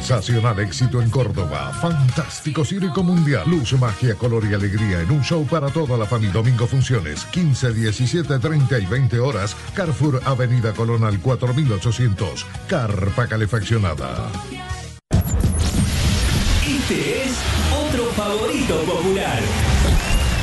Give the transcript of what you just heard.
Sensacional éxito en Córdoba. Fantástico circo mundial. Luz, magia, color y alegría en un show para toda la familia. Domingo funciones 15, 17, 30 y 20 horas. Carrefour Avenida Colonal 4800. Carpa calefaccionada. Este es otro favorito popular.